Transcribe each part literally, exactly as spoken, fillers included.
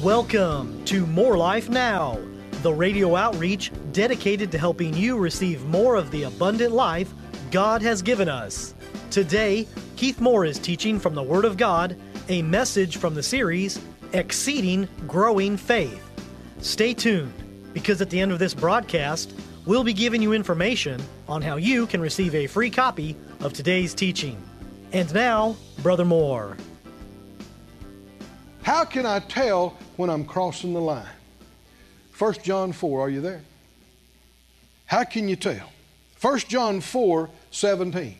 Welcome to More Life Now, the radio outreach dedicated to helping you receive more of the abundant life God has given us. Today, Keith Moore is teaching from the Word of God, a message from the series, Exceeding Growing Faith. Stay tuned, because at the end of this broadcast, we'll be giving you information on how you can receive a free copy of today's teaching. And now, Brother Moore. How can I tell when I'm crossing the line? First John four, are you there? How can you tell? First John four, seventeen.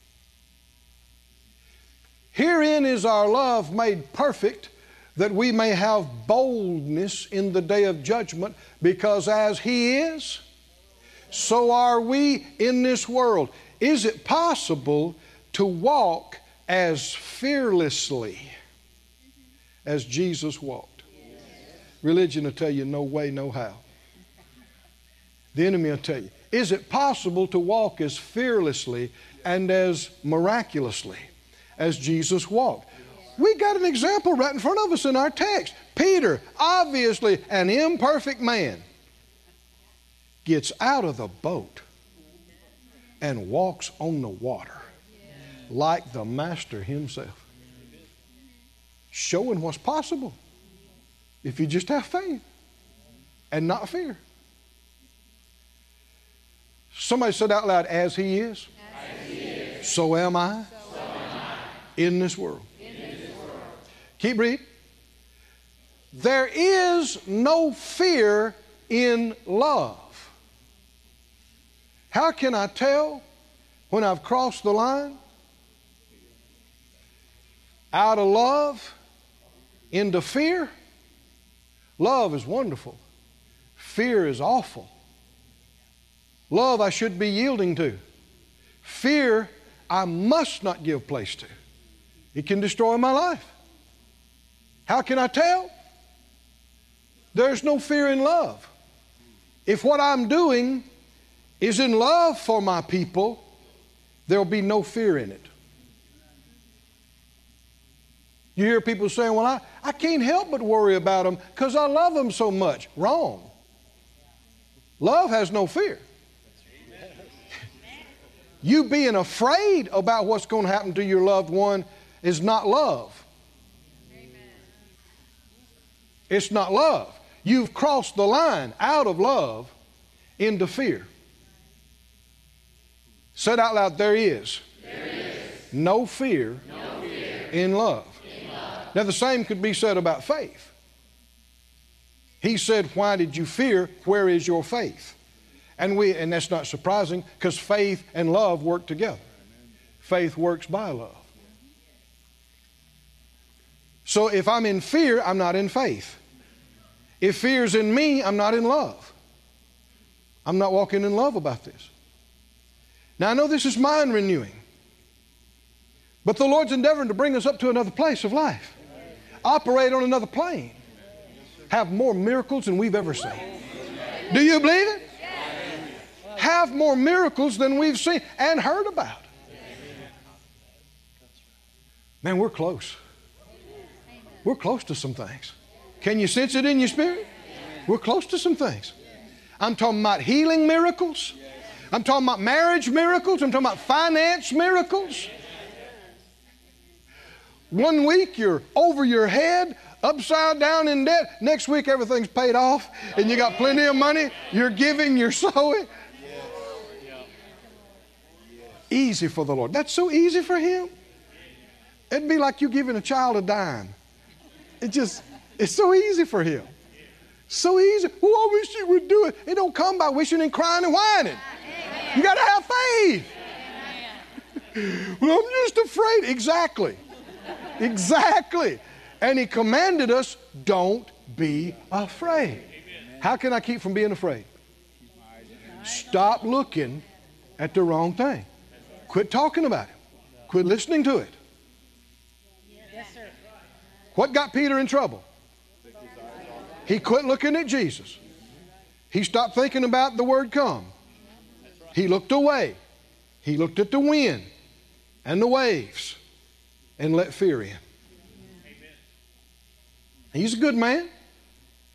Herein is our love made perfect, that we may have boldness in the day of judgment, because as He is, so are we in this world. Is it possible to walk as fearlessly as Jesus walked? Religion will tell you no way, no how. The enemy will tell you, is it possible to walk as fearlessly and as miraculously as Jesus walked? We got an example right in front of us in our text. Peter, obviously an imperfect man, gets out of the boat and walks on the water like the Master himself, showing what's possible if you just have faith and not fear. Somebody said out loud, as He is, as he is. So am I, So am I. In this world. In this world. Keep reading. There is no fear in love. How can I tell when I've crossed the line? Out of love into fear? Love is wonderful. Fear is awful. Love I should be yielding to. Fear I must not give place to. It can destroy my life. How can I tell? There's no fear in love. If what I'm doing is in love for my people, there'll be no fear in it. You hear people saying, well, I, I can't help but worry about them because I love them so much. Wrong. Love has no fear. You being afraid about what's going to happen to your loved one is not love. It's not love. You've crossed the line out of love into fear. Said out loud, there is, there is no fear, no fear in love. in love. Now the same could be said about faith. He said, why did you fear? Where is your faith? And we, and that's not surprising, because faith and love work together. Faith works by love. So if I'm in fear, I'm not in faith. If fear's in me, I'm not in love. I'm not walking in love about this. Now I know this is mind renewing, but the Lord's endeavoring to bring us up to another place of life. Operate on another plane. Have more miracles than we've ever seen. Do you believe it? Have more miracles than we've seen and heard about. Man, we're close. We're close to some things. Can you sense it in your spirit? We're close to some things. I'm talking about healing miracles. I'm talking about marriage miracles. I'm talking about finance miracles. One week you're over your head, upside down in debt. Next week everything's paid off and you got plenty of money. You're giving, you're sowing. Easy for the Lord. That's so easy for Him. It'd be like you giving a child a dime. It just, it's so easy for Him. So easy. Oh, I wish you would do it. It don't come by wishing and crying and whining. You got to have faith. Well, I'm just afraid. Exactly. Exactly. And He commanded us, don't be afraid. How can I keep from being afraid? Stop looking at the wrong thing. Quit talking about it. Quit listening to it. What got Peter in trouble? He quit looking at Jesus. He stopped thinking about the word come. He looked away. He looked at the wind and the waves and let fear in. He's a good man.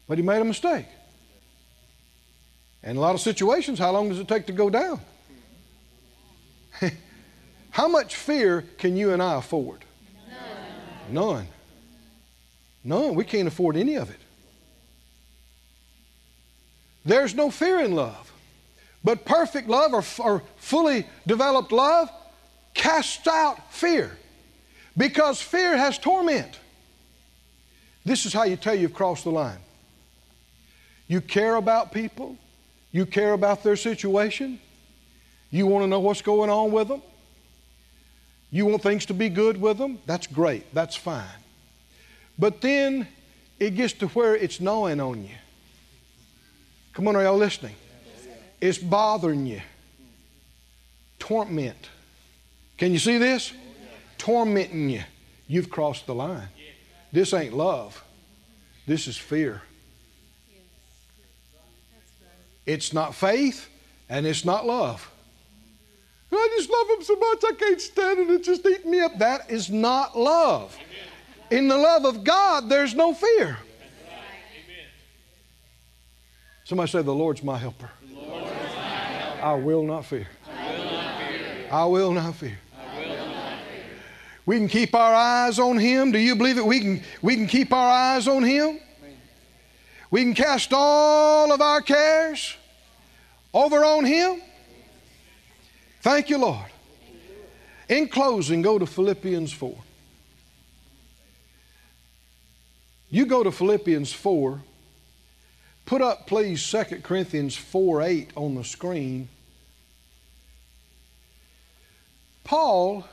But he made a mistake. In a lot of situations, how long does it take to go down? How much fear can you and I afford? None. None. None. We can't afford any of it. There's no fear in love. But perfect love, or, or fully developed love, casts out fear. Because fear has torment. This is how you tell you've crossed the line. You care about people. You care about their situation. You want to know what's going on with them. You want things to be good with them. That's great. That's fine. But then it gets to where it's gnawing on you. Come on, are y'all listening? It's bothering you. Torment. Can you see this? Tormenting you. You've crossed the line. This ain't love. This is fear. It's not faith and it's not love. I just love him so much I can't stand it. It's just eating me up. That is not love. In the love of God, there's no fear. Somebody say, the Lord's my helper. Lord is my helper. I will not fear. I will not fear. I will not fear. I will not fear. We can keep our eyes on Him. Do you believe it? We can, we can keep our eyes on Him. We can cast all of our cares over on Him. Thank you, Lord. In closing, go to Philippians four. You go to Philippians four. Put up, please, Second Corinthians four eight on the screen. Paul,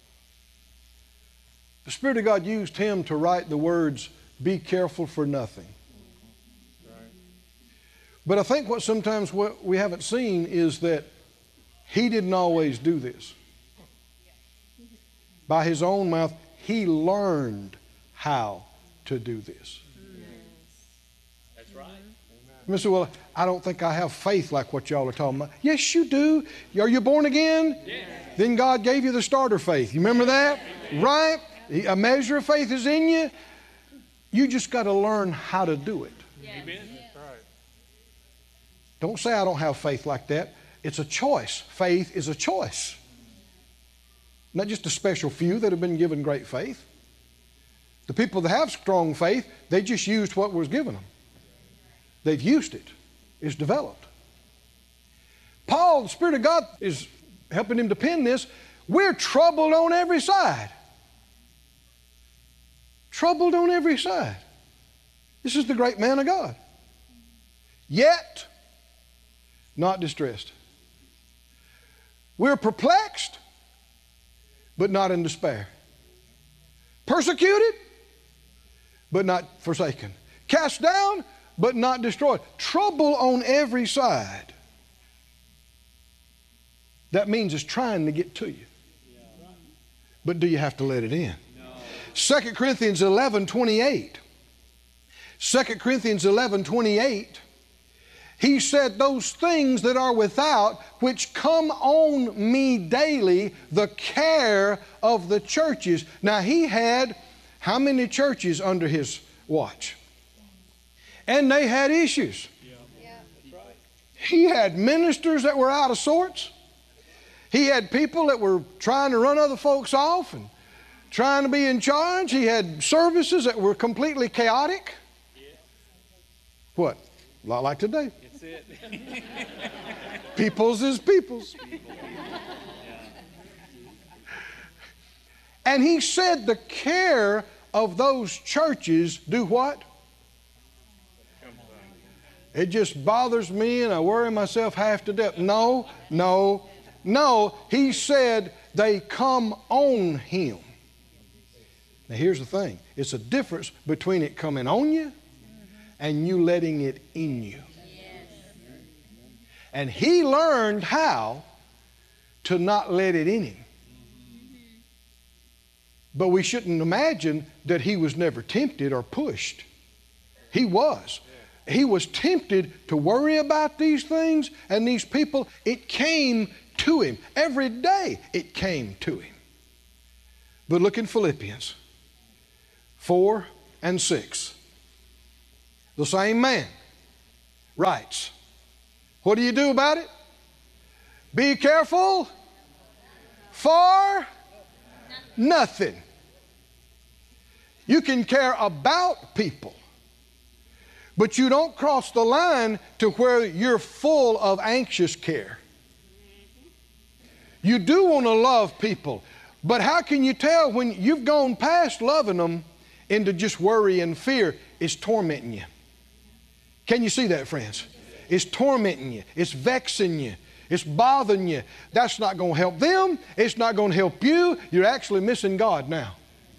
the Spirit of God used him to write the words, be careful for nothing. But I think what sometimes what we haven't seen is that he didn't always do this. By his own mouth, he learned how to do this. That's right. You say, well, I don't think I have faith like what y'all are talking about. Yes, you do. Are you born again? Yes. Then God gave you the starter faith. You remember that? Amen. Right? A measure of faith is in you. You just got to learn how to do it. Yes. Amen. Don't say I don't have faith like that. It's a choice. Faith is a choice. Not just a special few that have been given great faith. The people that have strong faith, they just used what was given them. They've used it. It's developed. Paul, the Spirit of God is helping him to pen this. We're troubled on every side. Troubled on every side. This is the great man of God. Yet, not distressed. We're perplexed, but not in despair. Persecuted, but not forsaken. Cast down, but not destroyed. Trouble on every side. That means it's trying to get to you. But do you have to let it in? Second Corinthians eleven twenty-eight. Second Corinthians eleven twenty-eight. He said, those things that are without, which come on me daily, the care of the churches. Now, he had how many churches under his watch? And they had issues. Yeah. That's right. He had ministers that were out of sorts. He had people that were trying to run other folks off and trying to be in charge. He had services that were completely chaotic. Yeah. What? A lot like today. That's it. People's is people's. And he said the care of those churches do what? It just bothers me and I worry myself half to death. No, no, no. He said they come on him. Now here's the thing. It's a difference between it coming on you and you letting it in you. And he learned how to not let it in him. But we shouldn't imagine that he was never tempted or pushed. He was. He was tempted to worry about these things and these people. It came to him. Every day it came to him. But look in Philippians four and six. the same man, writes, what do you do about it? Be careful for nothing. You can care about people, but you don't cross the line to where you're full of anxious care. You do want to love people, but how can you tell when you've gone past loving them into just worry and fear? It's tormenting you. Can you see that, friends? It's tormenting you. It's vexing you. It's bothering you. That's not going to help them. It's not going to help you. You're actually missing God now.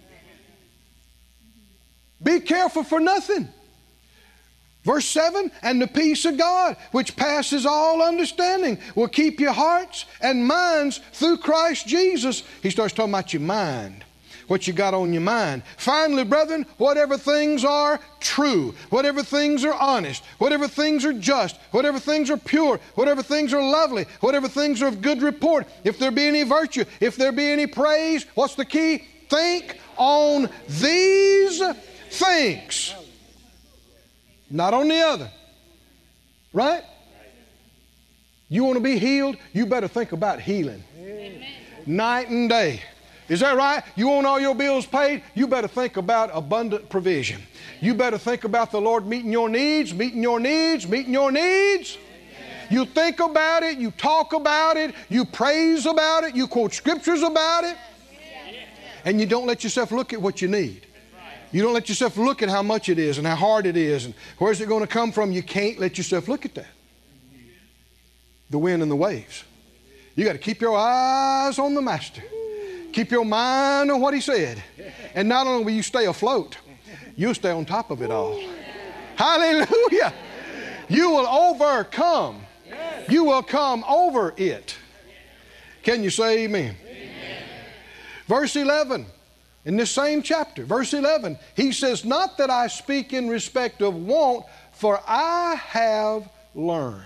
Be careful for nothing. Verse seven, and the peace of God, which passes all understanding, will keep your hearts and minds through Christ Jesus. He starts talking about your mind, what you got on your mind. Finally, brethren, whatever things are true, whatever things are honest, whatever things are just, whatever things are pure, whatever things are lovely, whatever things are of good report, if there be any virtue, if there be any praise, what's the key? Think on these things. Not on the other. Right? You want to be healed? You better think about healing. Amen. Night and day. Is that right? You want all your bills paid? You better think about abundant provision. You better think about the Lord meeting your needs, meeting your needs, meeting your needs. You think about it, you talk about it, you praise about it, you quote scriptures about it, and you don't let yourself look at what you need. You don't let yourself look at how much it is and how hard it is and where's it going to come from. You can't let yourself look at that. The wind and the waves. You got to keep your eyes on the Master. Keep your mind on what He said. And not only will you stay afloat, you'll stay on top of it all. Hallelujah. You will overcome. You will come over it. Can you say amen? Amen. Verse eleven. In this same chapter, verse eleven, he says, not that I speak in respect of want, for I have learned.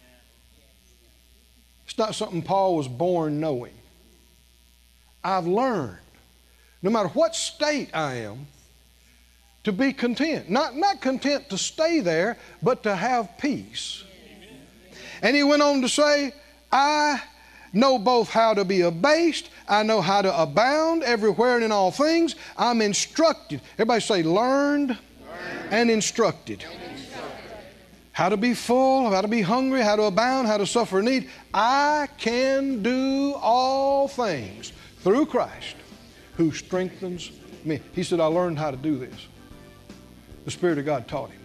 It's not something Paul was born knowing. I've learned, no matter what state I am, to be content. Not, not content to stay there, but to have peace. And he went on to say, I know both how to be abased, I know how to abound everywhere and in all things. I'm instructed. Everybody say learned, learned. And, instructed. and instructed. How to be full, how to be hungry, how to abound, how to suffer need. I can do all things through Christ who strengthens me. He said, I learned how to do this. The Spirit of God taught him.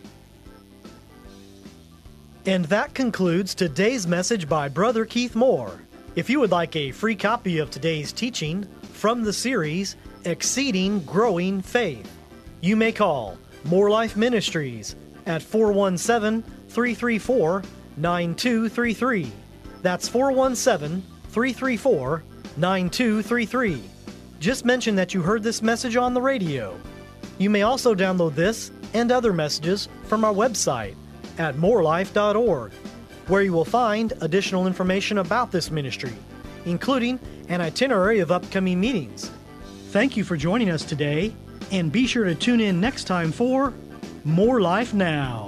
And that concludes today's message by Brother Keith Moore. If you would like a free copy of today's teaching from the series, Exceeding Growing Faith, you may call More Life Ministries at four one seven, three three four, nine two three three. That's four one seven, three three four, nine two three three. Just mention that you heard this message on the radio. You may also download this and other messages from our website at more life dot org. where you will find additional information about this ministry, including an itinerary of upcoming meetings. Thank you for joining us today, and be sure to tune in next time for More Life Now.